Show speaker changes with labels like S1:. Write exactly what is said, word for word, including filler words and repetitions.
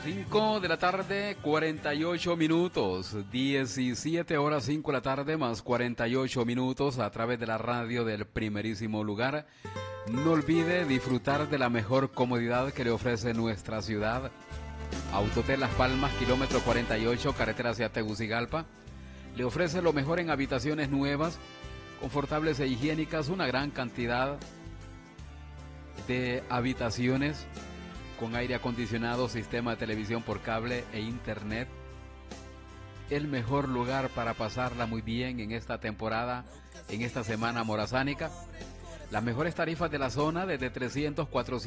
S1: cinco de la tarde, cuarenta y ocho minutos, diecisiete horas cinco de la tarde más cuarenta y ocho minutos a través de la radio del primerísimo lugar. No olvide disfrutar de la mejor comodidad que le ofrece nuestra ciudad. Autotel Las Palmas, kilómetro cuarenta y ocho, carretera hacia Tegucigalpa. Le ofrece lo mejor en habitaciones nuevas, confortables e higiénicas, una gran cantidad de habitaciones con aire acondicionado, sistema de televisión por cable e internet. El mejor lugar para pasarla muy bien en esta temporada, en esta semana morazánica. Las mejores tarifas de la zona desde trescientos, cuatrocientos